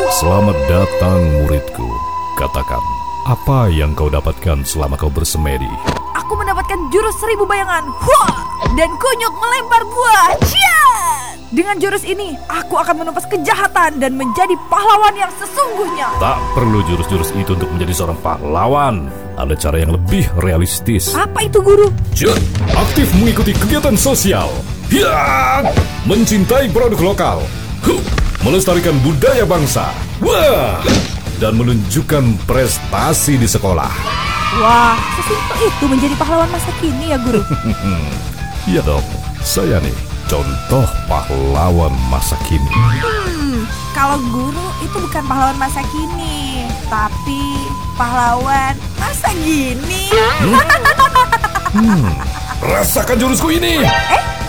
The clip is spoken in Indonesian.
Selamat datang muridku. Katakan, apa yang kau dapatkan selama kau bersemedi? Aku mendapatkan jurus 1000 bayangan. Wah! Dan kunyuk melempar buah. Ciat! Dengan jurus ini, aku akan menumpas kejahatan dan menjadi pahlawan yang sesungguhnya. Tak perlu jurus-jurus itu untuk menjadi seorang pahlawan. Ada cara yang lebih realistis. Apa itu, Guru? Jut, aktif mengikuti kegiatan sosial. Hiat, mencintai produk lokal. Melestarikan budaya bangsa. Wah, dan menunjukkan prestasi di sekolah. Wah, sesimpel itu menjadi pahlawan masa kini ya, Guru? Iya dong, saya nih contoh pahlawan masa kini. Kalau Guru itu bukan pahlawan masa kini, tapi pahlawan masa gini. Rasakan jurusku ini.